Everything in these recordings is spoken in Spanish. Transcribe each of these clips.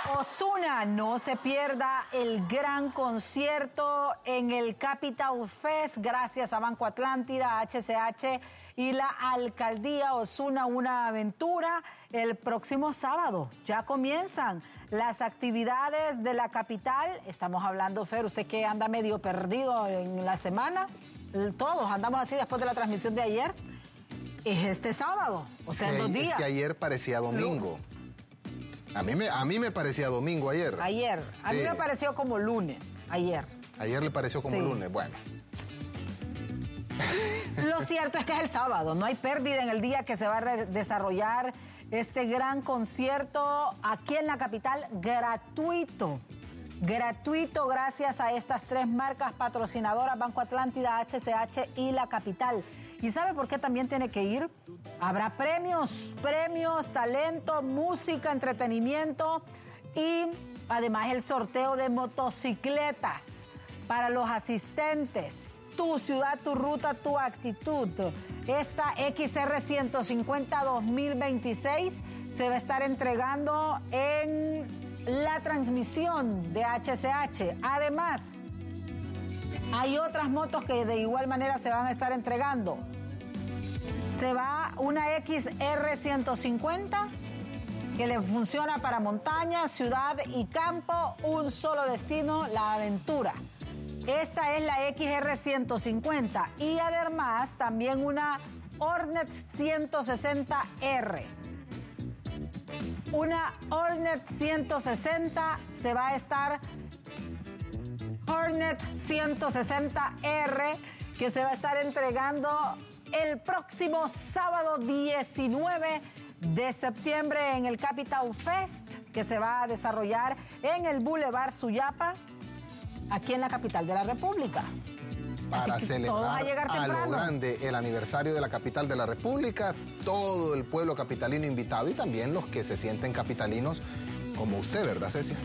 Ozuna, no se pierda el gran concierto en el Capital Fest gracias a Banco Atlántida, HCH y la Alcaldía Ozuna, una aventura. El próximo sábado ya comienzan las actividades de la capital. Estamos hablando, Fer, usted que anda medio perdido en la semana, todos andamos así después de la transmisión de ayer. Es este sábado, o sea, en 2 días. Es que ayer parecía domingo. A mí me parecía domingo ayer. A mí me pareció como lunes, ayer. Ayer le pareció como lunes, bueno. Lo cierto es que es el sábado, no hay pérdida en el día que se va a desarrollar este gran concierto aquí en la capital, gratuito. Gratuito gracias a estas 3 marcas patrocinadoras, Banco Atlántida, HCH y la capital. ¿Y sabe por qué también tiene que ir? Habrá premios, talento, música, entretenimiento y además el sorteo de motocicletas para los asistentes. Tu ciudad, tu ruta, tu actitud. Esta XR 150 2026 se va a estar entregando en la transmisión de HCH. Además, hay otras motos que de igual manera se van a estar entregando. Se va una XR 150 que le funciona para montaña, ciudad y campo. Un solo destino, la aventura. Esta es la XR 150 y además también una Hornet 160R. Una Hornet 160 se va a estar... Hornet 160R que se va a estar entregando el próximo sábado 19 de septiembre en el Capital Fest que se va a desarrollar en el Boulevard Suyapa, aquí en la capital de la República. Para celebrar a lo grande el aniversario de la capital de la República, todo el pueblo capitalino invitado y también los que se sienten capitalinos como usted, ¿verdad, Cecia?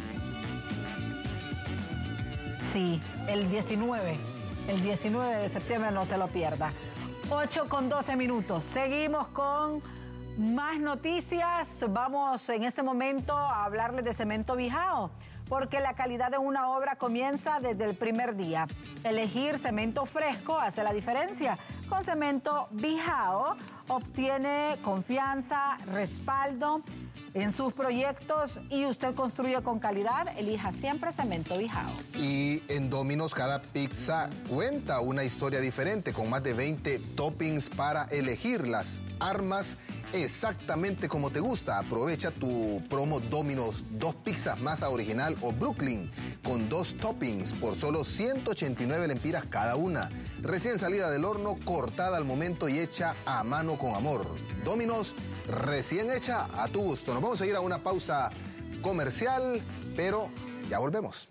Sí, el 19 de septiembre no se lo pierda. 8:12. Seguimos con más noticias. Vamos en este momento a hablarles de Cemento Bijao, porque la calidad de una obra comienza desde el primer día. Elegir cemento fresco hace la diferencia. Con Cemento Bijao obtiene confianza, respaldo en sus proyectos y usted construye con calidad. Elija siempre Cemento Bijao. Y en Domino's cada pizza cuenta una historia diferente con más de 20 toppings para elegir. Las armas exactamente como te gusta. Aprovecha tu promo Domino's 2 pizzas masa original o Brooklyn con 2 toppings por solo 189 lempiras cada una. Recién salida del horno, cortada al momento y hecha a mano con amor. Domino's, recién hecha a tu gusto. Nos vamos a ir a una pausa comercial, pero ya volvemos.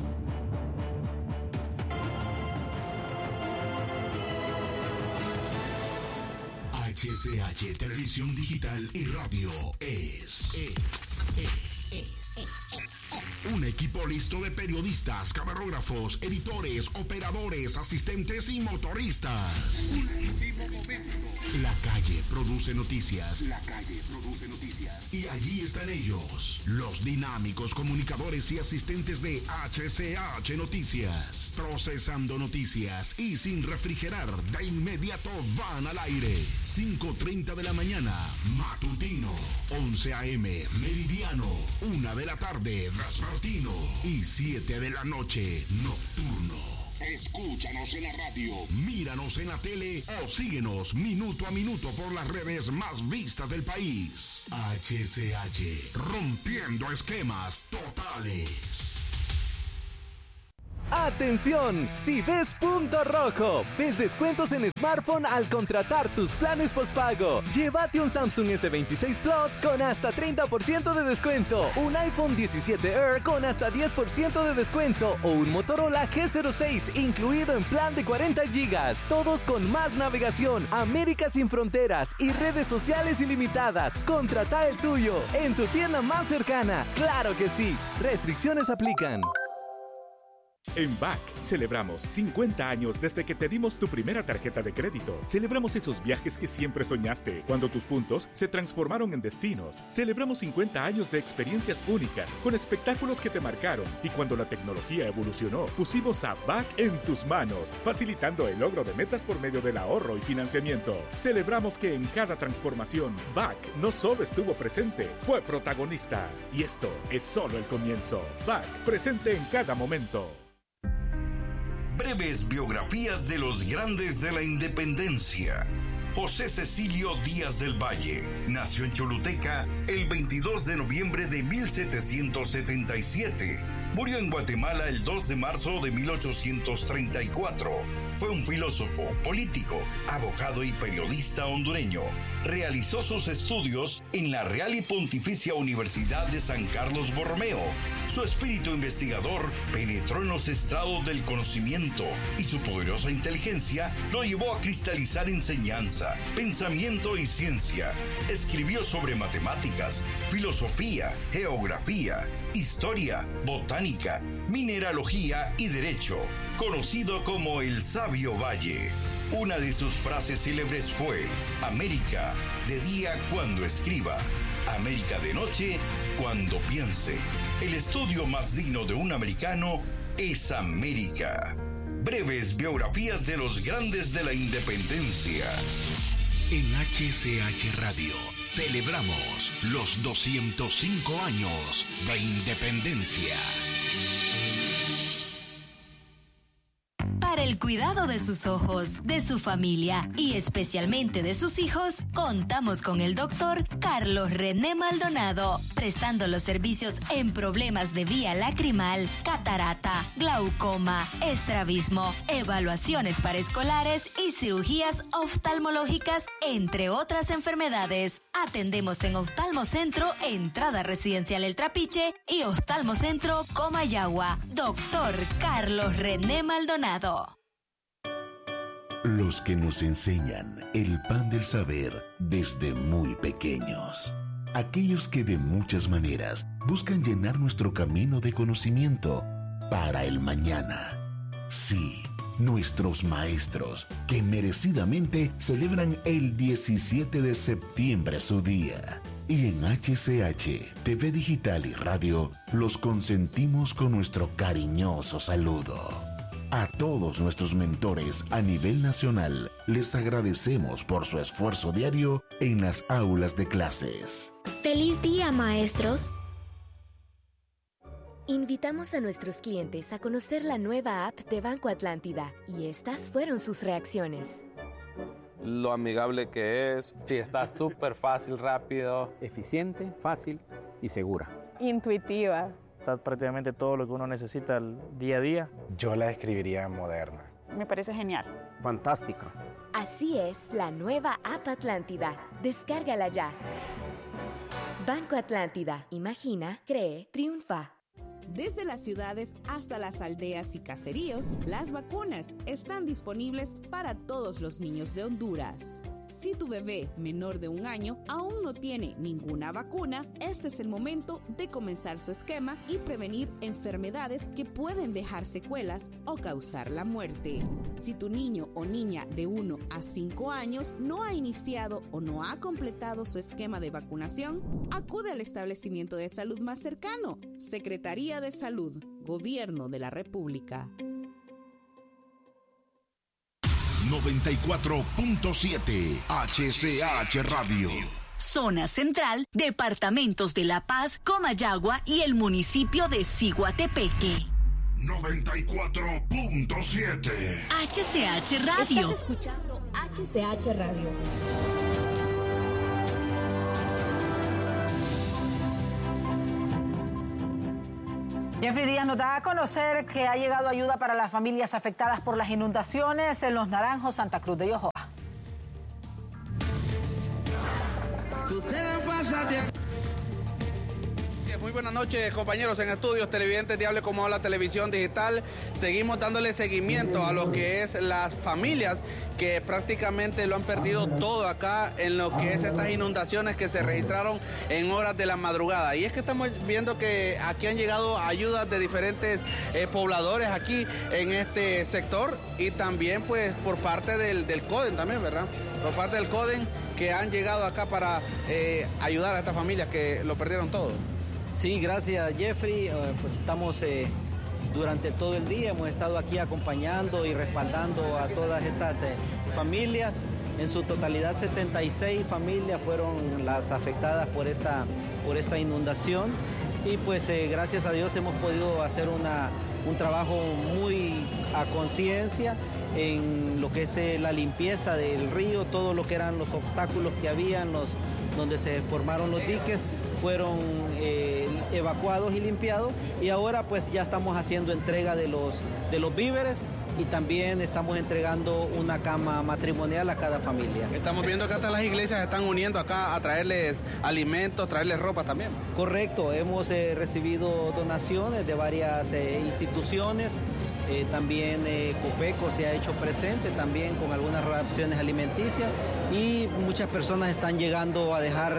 HCH Televisión Digital y Radio es un equipo listo de periodistas, camarógrafos, editores, operadores, asistentes y motoristas. Un último momento. La calle produce noticias. La calle produce noticias. Y allí están ellos, los dinámicos comunicadores y asistentes de HCH Noticias. Procesando noticias y sin refrigerar, de inmediato van al aire. 5:30 de la mañana, matutino. 11 a.m., meridiano. 1 de la tarde, vespertino. Y 7 de la noche, nocturno. Escúchanos en la radio, míranos en la tele o síguenos minuto a minuto por las redes más vistas del país. HCH, rompiendo esquemas totales. ¡Atención! Si ves punto rojo, ves descuentos en smartphone al contratar tus planes postpago. Llévate un Samsung S26 Plus con hasta 30% de descuento, un iPhone 17 Air con hasta 10% de descuento o un Motorola G06 incluido en plan de 40 GB. Todos con más navegación, América sin fronteras y redes sociales ilimitadas. Contrata el tuyo en tu tienda más cercana. ¡Claro que sí! Restricciones aplican. En BAC celebramos 50 años desde que te dimos tu primera tarjeta de crédito. Celebramos esos viajes que siempre soñaste, cuando tus puntos se transformaron en destinos. Celebramos 50 años de experiencias únicas, con espectáculos que te marcaron. Y cuando la tecnología evolucionó, pusimos a BAC en tus manos, facilitando el logro de metas por medio del ahorro y financiamiento. Celebramos que en cada transformación, BAC no solo estuvo presente, fue protagonista. Y esto es solo el comienzo. BAC, presente en cada momento. Breves biografías de los grandes de la independencia. José Cecilio Díaz del Valle nació en Choluteca el 22 de noviembre de 1777. Murió en Guatemala el 2 de marzo de 1834. Fue un filósofo, político, abogado y periodista hondureño. Realizó sus estudios en la Real y Pontificia Universidad de San Carlos Borromeo. Su espíritu investigador penetró en los estrados del conocimiento y su poderosa inteligencia lo llevó a cristalizar enseñanza, pensamiento y ciencia. Escribió sobre matemáticas, filosofía, geografía, historia, botánica, mineralogía y derecho, conocido como el Sabio Valle. Una de sus frases célebres fue: América de día cuando escriba, América de noche cuando piense. El estudio más digno de un americano es América. Breves biografías de los grandes de la independencia. En HCH Radio celebramos los 205 años de independencia. Para el cuidado de sus ojos, de su familia y especialmente de sus hijos, contamos con el doctor Carlos René Maldonado, prestando los servicios en problemas de vía lacrimal, catarata, glaucoma, estrabismo, evaluaciones para escolares y cirugías oftalmológicas, entre otras enfermedades. Atendemos en Oftalmocentro, Entrada Residencial El Trapiche y Oftalmocentro Comayagua. Doctor Carlos René Maldonado. Los que nos enseñan el pan del saber desde muy pequeños. Aquellos que de muchas maneras buscan llenar nuestro camino de conocimiento para el mañana. Sí, nuestros maestros, que merecidamente celebran el 17 de septiembre su día. Y en HCH, TV Digital y Radio, los consentimos con nuestro cariñoso saludo. A todos nuestros mentores a nivel nacional, les agradecemos por su esfuerzo diario en las aulas de clases. ¡Feliz día, maestros! Invitamos a nuestros clientes a conocer la nueva app de Banco Atlántida y estas fueron sus reacciones. Lo amigable que es. Sí, está súper fácil, rápido, eficiente, fácil y segura. Intuitiva. Está prácticamente todo lo que uno necesita el día a día. Yo la describiría moderna. Me parece genial. Fantástica. Así es la nueva app Atlántida. Descárgala ya. Banco Atlántida. Imagina, cree, triunfa. Desde las ciudades hasta las aldeas y caseríos, las vacunas están disponibles para todos los niños de Honduras. Si tu bebé menor de 1 año aún no tiene ninguna vacuna, este es el momento de comenzar su esquema y prevenir enfermedades que pueden dejar secuelas o causar la muerte. Si tu niño o niña de 1 a 5 años no ha iniciado o no ha completado su esquema de vacunación, acude al establecimiento de salud más cercano. Secretaría de Salud, Gobierno de la República. 94.7 HCH Radio. Zona Central, departamentos de La Paz, Comayagua y el municipio de Ciguatepeque. 94.7 HCH Radio. Estás escuchando HCH Radio. Jeffrey Díaz nos da a conocer que ha llegado ayuda para las familias afectadas por las inundaciones en Los Naranjos, Santa Cruz de Yojoa. Muy buenas noches, compañeros en estudios, televidentes de Hable Como Habla Televisión Digital. Seguimos dándole seguimiento a lo que es las familias que prácticamente lo han perdido todo acá en lo que es estas inundaciones que se registraron en horas de la madrugada. Y es que estamos viendo que aquí han llegado ayudas de diferentes pobladores aquí en este sector y también pues por parte del CODEN también, ¿verdad? Por parte del CODEN que han llegado acá para ayudar a estas familias que lo perdieron todo. Sí, gracias Jeffrey. Pues estamos durante todo el día, hemos estado aquí acompañando y respaldando a todas estas familias. En su totalidad 76 familias fueron las afectadas por esta inundación y pues gracias a Dios hemos podido hacer un trabajo muy a conciencia en lo que es la limpieza del río, todo lo que eran los obstáculos que habían, donde se formaron los diques, fueron evacuados y limpiados y ahora pues ya estamos haciendo entrega de los víveres y también estamos entregando una cama matrimonial a cada familia. Estamos viendo que hasta las iglesias se están uniendo acá a traerles alimentos, traerles ropa también. Correcto, hemos recibido donaciones de varias instituciones. También Copeco se ha hecho presente también con algunas raciones alimenticias y muchas personas están llegando a dejar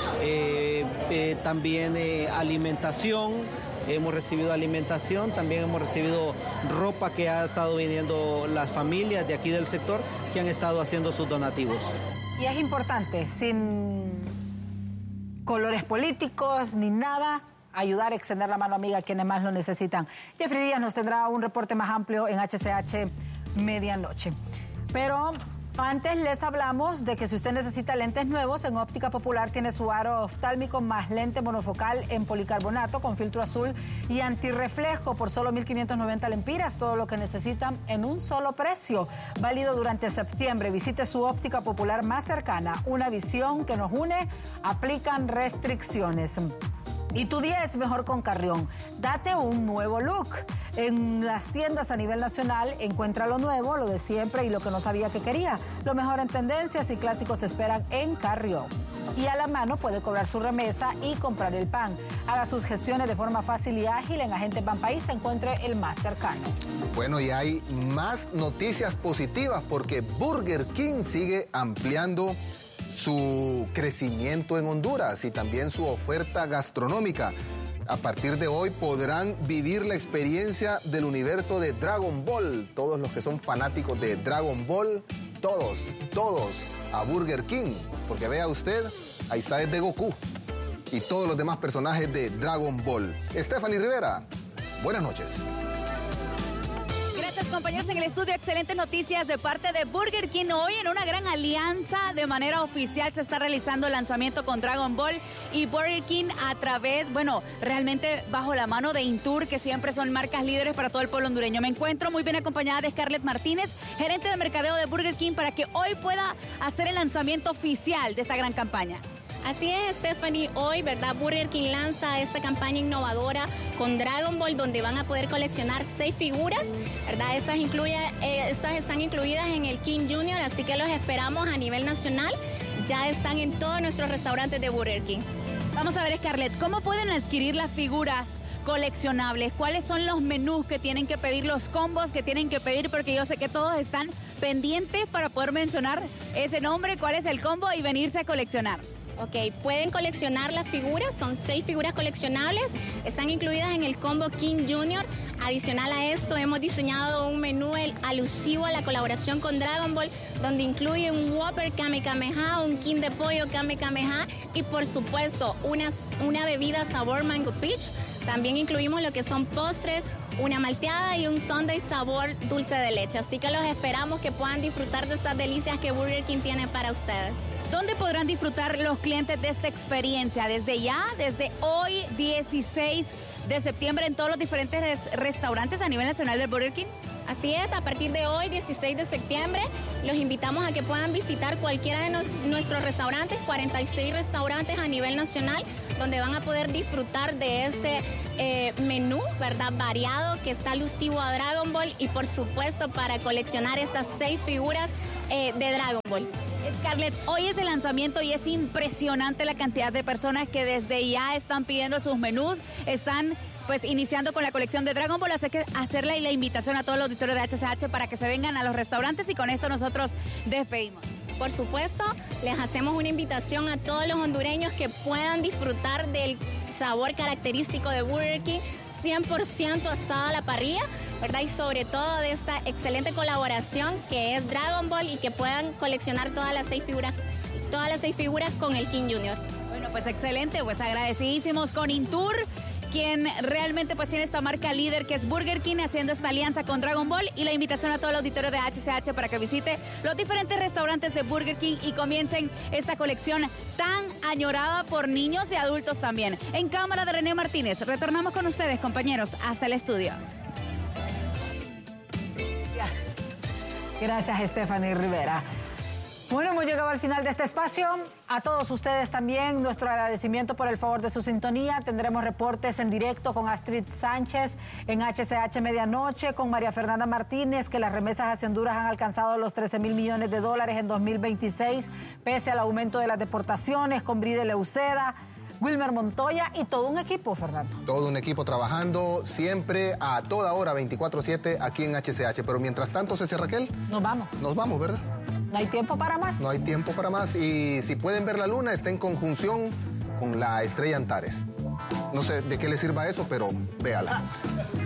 también alimentación. Hemos recibido alimentación, también hemos recibido ropa que ha estado viniendo las familias de aquí del sector que han estado haciendo sus donativos. Y es importante, sin colores políticos ni nada, ayudar, extender la mano amiga a quienes más lo necesitan. Jeffrey Díaz nos tendrá un reporte más amplio en HCH Medianoche. Pero antes les hablamos de que si usted necesita lentes nuevos, en Óptica Popular tiene su aro oftálmico más lente monofocal en policarbonato con filtro azul y antirreflejo por solo 1,590 lempiras. Todo lo que necesitan en un solo precio. Válido durante septiembre. Visite su Óptica Popular más cercana. Una visión que nos une. Aplican restricciones. Y tu día es mejor con Carrión. Date un nuevo look. En las tiendas a nivel nacional encuentra lo nuevo, lo de siempre y lo que no sabía que quería. Lo mejor en tendencias y clásicos te esperan en Carrión. Y a la mano puede cobrar su remesa y comprar el pan. Haga sus gestiones de forma fácil y ágil. En Agente Pan País se encuentre el más cercano. Bueno, y hay más noticias positivas porque Burger King sigue ampliando su crecimiento en Honduras y también su oferta gastronómica. A partir de hoy podrán vivir la experiencia del universo de Dragon Ball. Todos los que son fanáticos de Dragon Ball, todos a Burger King. Porque vea usted, ahí está de Goku y todos los demás personajes de Dragon Ball. Stephanie Rivera, buenas noches. Gracias, compañeros en el estudio. Excelentes noticias de parte de Burger King. Hoy en una gran alianza de manera oficial se está realizando el lanzamiento con Dragon Ball y Burger King a través, realmente bajo la mano de Intur, que siempre son marcas líderes para todo el pueblo hondureño. Me encuentro muy bien acompañada de Scarlett Martínez, gerente de mercadeo de Burger King, para que hoy pueda hacer el lanzamiento oficial de esta gran campaña. Así es, Stephanie. Hoy, ¿verdad? Burger King lanza esta campaña innovadora con Dragon Ball, donde van a poder coleccionar 6 figuras, ¿verdad? Estas están incluidas en el King Junior, así que los esperamos a nivel nacional. Ya están en todos nuestros restaurantes de Burger King. Vamos a ver, Scarlett, ¿cómo pueden adquirir las figuras coleccionables? ¿Cuáles son los menús que tienen que pedir, los combos que tienen que pedir? Porque yo sé que todos están pendientes para poder mencionar ese nombre, cuál es el combo y venirse a coleccionar. Ok, pueden coleccionar las figuras, son 6 figuras coleccionables, están incluidas en el combo King Junior. Adicional a esto, hemos diseñado un menú alusivo a la colaboración con Dragon Ball, donde incluye un Whopper Kame Kameha, un King de pollo Kame Kameha y por supuesto una bebida sabor Mango Peach. También incluimos lo que son postres, una malteada y un sundae sabor dulce de leche. Así que los esperamos que puedan disfrutar de estas delicias que Burger King tiene para ustedes. ¿Dónde podrán disfrutar los clientes de esta experiencia? Desde hoy, 16 de septiembre, en todos los diferentes restaurantes a nivel nacional del Burger King. Así es, a partir de hoy, 16 de septiembre, los invitamos a que puedan visitar cualquiera de nuestros restaurantes, 46 restaurantes a nivel nacional, donde van a poder disfrutar de este menú, ¿verdad? Variado, que está alusivo a Dragon Ball y por supuesto para coleccionar estas 6 figuras de Dragon Ball. Scarlett, hoy es el lanzamiento y es impresionante la cantidad de personas que desde ya están pidiendo sus menús, están pues iniciando con la colección de Dragon Ball, así que hacerle la invitación a todos los auditores de HCH para que se vengan a los restaurantes y con esto nosotros despedimos. Por supuesto, les hacemos una invitación a todos los hondureños que puedan disfrutar del sabor característico de Burger King, 100% asado a la parrilla, ¿verdad? Y sobre todo de esta excelente colaboración que es Dragon Ball y que puedan coleccionar todas las seis figuras con el King Junior. Bueno, pues excelente, pues agradecidísimos con Intour, quien realmente pues tiene esta marca líder que es Burger King, haciendo esta alianza con Dragon Ball, y la invitación a todo el auditorio de HCH para que visite los diferentes restaurantes de Burger King y comiencen esta colección tan añorada por niños y adultos también. En cámara de René Martínez, retornamos con ustedes, compañeros, hasta el estudio. Gracias, Stephanie Rivera. Bueno, hemos llegado al final de este espacio. A todos ustedes también nuestro agradecimiento por el favor de su sintonía. Tendremos reportes en directo con Astrid Sánchez en HCH Medianoche, con María Fernanda Martínez, que las remesas hacia Honduras han alcanzado los 13,000 millones de dólares en 2026, pese al aumento de las deportaciones, con Bride Leuceda, Wilmer Montoya y todo un equipo, Fernando. Todo un equipo trabajando siempre a toda hora, 24/7, aquí en HCH. Pero mientras tanto, Ceci Raquel, Nos vamos. Nos vamos, ¿verdad? No hay tiempo para más. No hay tiempo para más. Y si pueden ver la luna, está en conjunción con la estrella Antares. No sé de qué le sirva eso, pero véala.